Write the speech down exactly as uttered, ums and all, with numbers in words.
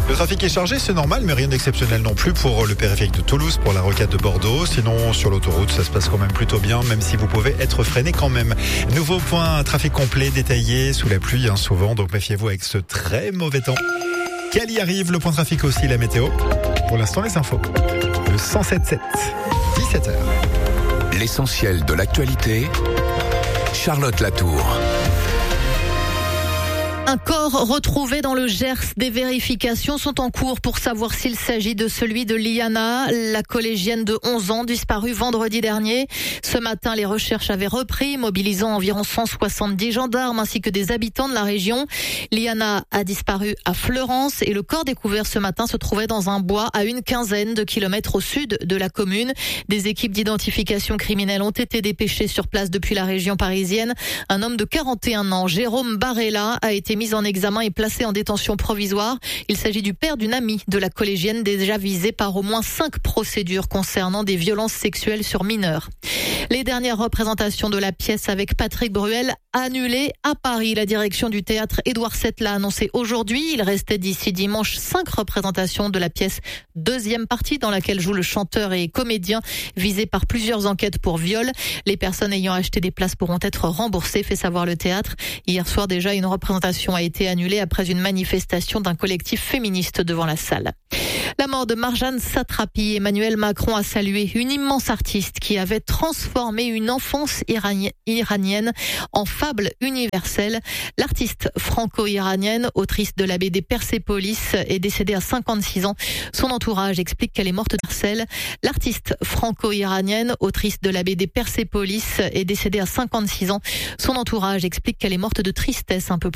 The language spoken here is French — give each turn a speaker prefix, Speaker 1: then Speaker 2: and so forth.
Speaker 1: Le trafic est chargé, c'est normal, mais rien d'exceptionnel non plus pour le périphérique de Toulouse, pour la rocade de Bordeaux. Sinon, sur l'autoroute, ça se passe quand même plutôt bien, même si vous pouvez être freiné quand même. Nouveau point, trafic complet, détaillé, sous la pluie, hein, souvent, donc méfiez-vous avec ce très mauvais temps. Quel y arrive, le point trafic aussi, la météo. Pour l'instant, les infos. Le cent sept sept, dix-sept heures.
Speaker 2: L'essentiel de l'actualité, Charlotte Latour.
Speaker 3: Un corps retrouvé dans le Gers. Des vérifications sont en cours pour savoir s'il s'agit de celui de Liana, la collégienne de onze ans disparue vendredi dernier. Ce matin, les recherches avaient repris, mobilisant environ cent soixante-dix gendarmes ainsi que des habitants de la région. Liana a disparu à Fleurance et le corps découvert ce matin se trouvait dans un bois à une quinzaine de kilomètres au sud de la commune. Des équipes d'identification criminelle ont été dépêchées sur place depuis la région parisienne. Un homme de quarante et un ans, Jérôme Barella, a été mis en examen et placé en détention provisoire. Il s'agit du père d'une amie de la collégienne déjà visée par au moins cinq procédures concernant des violences sexuelles sur mineurs. Les dernières représentations de la pièce avec Patrick Bruel annulées à Paris. La direction du théâtre Édouard sept l'a annoncé aujourd'hui. Il restait d'ici dimanche cinq représentations de la pièce deuxième partie dans laquelle joue le chanteur et comédien visé par plusieurs enquêtes pour viol. Les personnes ayant acheté des places pourront être remboursées, fait savoir le théâtre. Hier soir déjà, une représentation a été annulée après une manifestation d'un collectif féministe devant la salle. La mort de Marjane Satrapi. Emmanuel Macron a salué une immense artiste qui avait transformé une enfance iranienne en fable universelle. L'artiste franco-iranienne, autrice de la B D Persépolis, est décédée à cinquante-six ans. Son entourage explique qu'elle est morte de Marcel. L'artiste franco-iranienne, autrice de la B D Persépolis, est décédée à cinquante-six ans. Son entourage explique qu'elle est morte de tristesse un peu plus